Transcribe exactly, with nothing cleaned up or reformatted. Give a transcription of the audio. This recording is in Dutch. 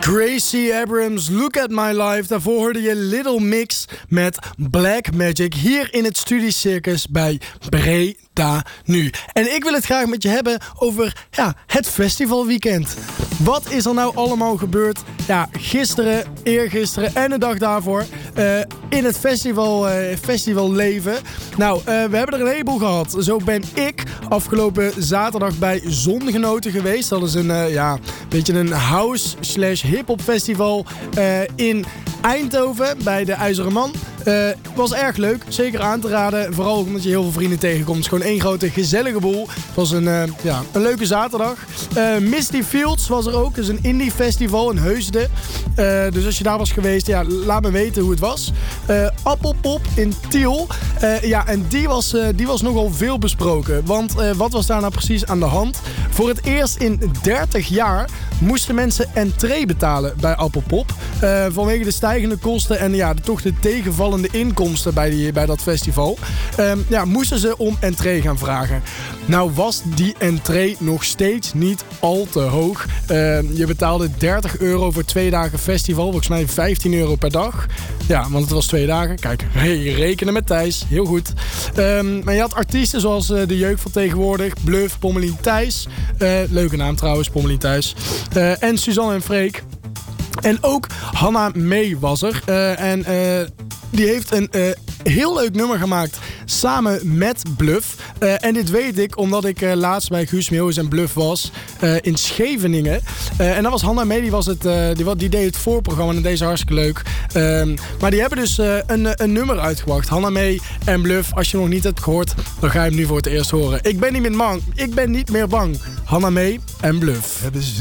Gracie Abrams, Look at My Life. Daarvoor hoorde je Little Mix met Black Magic hier in het Studiecircus bij Breda Nu. En ik wil het graag met je hebben over ja, het festivalweekend. Wat is er nou allemaal gebeurd? Ja, gisteren, eergisteren en de dag daarvoor uh, in het festival, uh, festivalleven. Nou, uh, we hebben er een heleboel gehad. Zo ben ik afgelopen zaterdag bij Zongenoten geweest. Dat is een, uh, ja, beetje een house slash hip-hop festival uh, in Eindhoven bij de IJzeren Man. Uh, was erg leuk, zeker aan te raden. Vooral omdat je heel veel vrienden tegenkomt. Het is gewoon één grote gezellige boel. Het was een, uh, ja, een leuke zaterdag. Uh, Misty Fields was er ook. Het is een indie festival in Heusden. Uh, dus als je daar was geweest, ja, laat me weten hoe het was. Uh, Appelpop in Tiel. Uh, ja, en die was, uh, die was nogal veel besproken. Want uh, wat was daar nou precies aan de hand? Voor het eerst in dertig jaar moesten mensen entree betalen bij Appelpop. Uh, vanwege de stijgende kosten en ja, de, toch de tegenvallende inkomsten bij, die, bij dat festival. Uh, ja, moesten ze om entree gaan vragen. Nou was die entree nog steeds niet al te hoog. Uh, je betaalde dertig euro voor twee dagen festival. Volgens mij vijftien euro per dag. Ja, want het was twee dagen. Kijk, hey, rekenen met Thijs. Heel goed. Um, maar je had artiesten zoals uh, de Jeugd van tegenwoordig, Bluff, Pommelien Thijs. Uh, leuke naam trouwens, Pommelien Thijs. Uh, en Suzanne en Freek. En ook Hanna May was er. Uh, en uh, die heeft een uh, heel leuk nummer gemaakt samen met Bluff. Uh, en dit weet ik omdat ik uh, laatst bij Guus Meeuwis en Bluff was uh, in Scheveningen. Uh, en dat was Hanna May, die, was het, uh, die, die deed het voorprogramma en deze hartstikke leuk. Uh, maar die hebben dus uh, een, een nummer uitgebracht. Hanna May en Bluff. Als je nog niet hebt gehoord, dan ga je hem nu voor het eerst horen. Ik ben niet meer bang. Ik ben niet meer bang. Hanna May en Bluff. Hebben ze